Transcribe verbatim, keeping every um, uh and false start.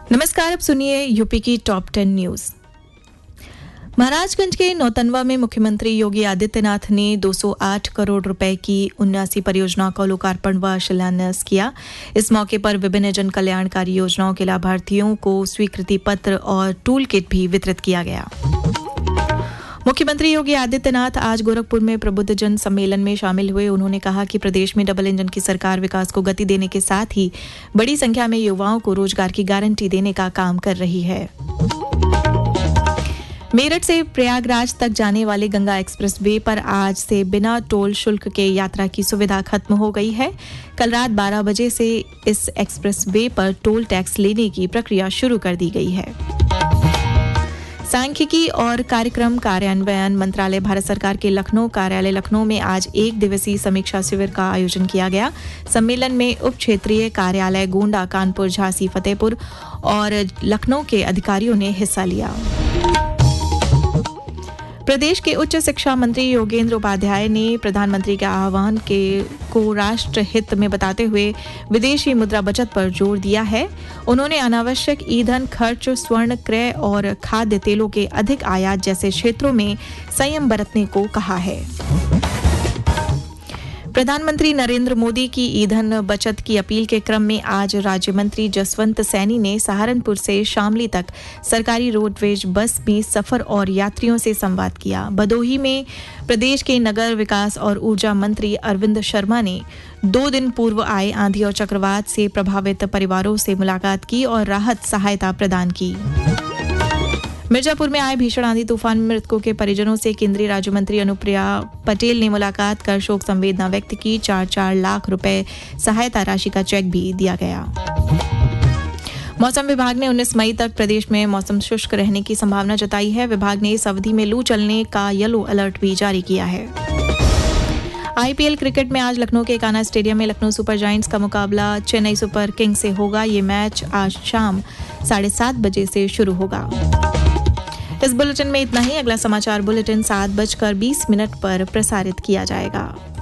नमस्कार, अब सुनिए यूपी की टॉप टेन न्यूज। महाराजगंज के नौतनवा में मुख्यमंत्री योगी आदित्यनाथ ने दो सौ आठ करोड़ रुपए की उन्यासी परियोजनाओं का लोकार्पण व शिलान्यास किया। इस मौके पर विभिन्न जन कल्याणकारी योजनाओं के लाभार्थियों को स्वीकृति पत्र और टूल किट भी वितरित किया गया। मुख्यमंत्री योगी आदित्यनाथ आज गोरखपुर में प्रबुद्ध जन सम्मेलन में शामिल हुए। उन्होंने कहा कि प्रदेश में डबल इंजन की सरकार विकास को गति देने के साथ ही बड़ी संख्या में युवाओं को रोजगार की गारंटी देने का काम कर रही है। मेरठ से प्रयागराज तक जाने वाले गंगा एक्सप्रेस वे पर आज से बिना टोल शुल्क के यात्रा की सुविधा खत्म हो गई है। कल रात बारह बजे से इस एक्सप्रेस वे पर टोल टैक्स लेने की प्रक्रिया शुरू कर दी गई है। सांख्यिकी और कार्यक्रम कार्यान्वयन मंत्रालय भारत सरकार के लखनऊ कार्यालय लखनऊ में आज एक दिवसीय समीक्षा शिविर का आयोजन किया गया। सम्मेलन में उप क्षेत्रीय कार्यालय गोंडा, कानपुर, झांसी, फतेहपुर और लखनऊ के अधिकारियों ने हिस्सा लिया। प्रदेश के उच्च शिक्षा मंत्री योगेंद्र उपाध्याय ने प्रधानमंत्री के आह्वान के को राष्ट्र हित में बताते हुए विदेशी मुद्रा बचत पर जोर दिया है। उन्होंने अनावश्यक ईंधन खर्च, स्वर्ण क्रय और खाद्य तेलों के अधिक आयात जैसे क्षेत्रों में संयम बरतने को कहा है। प्रधानमंत्री नरेंद्र मोदी की ईंधन बचत की अपील के क्रम में आज राज्य मंत्री जसवंत सैनी ने सहारनपुर से शामली तक सरकारी रोडवेज बस में सफर और यात्रियों से संवाद किया। भदोही में प्रदेश के नगर विकास और ऊर्जा मंत्री अरविंद शर्मा ने दो दिन पूर्व आए आंधी और चक्रवात से प्रभावित परिवारों से मुलाकात की और राहत सहायता प्रदान की। मिर्जापुर में आए भीषण आंधी तूफान में मृतकों के परिजनों से केंद्रीय राज्य मंत्री अनुप्रिया पटेल ने मुलाकात कर शोक संवेदना व्यक्त की। चार चार लाख रुपए सहायता राशि का चेक भी दिया गया। मौसम विभाग ने उन्नीस मई तक प्रदेश में मौसम शुष्क रहने की संभावना जताई है। विभाग ने इस अवधि में लू चलने का येलो अलर्ट भी जारी किया है। आईपीएल क्रिकेट में आज लखनऊ के कान्हा स्टेडियम में लखनऊ सुपर जायंट्स का मुकाबला चेन्नई सुपर किंग्स से होगा। ये मैच आज शाम साढ़े सात बजे से शुरू होगा। इस बुलेटिन में इतना ही। अगला समाचार बुलेटिन सात बजकर बीस मिनट पर प्रसारित किया जाएगा।